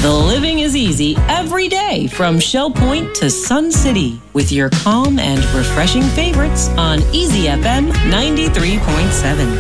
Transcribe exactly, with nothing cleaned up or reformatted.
The living is easy every day from Shell Point to Sun City with your calm and refreshing favorites on Easy F M ninety-three point seven.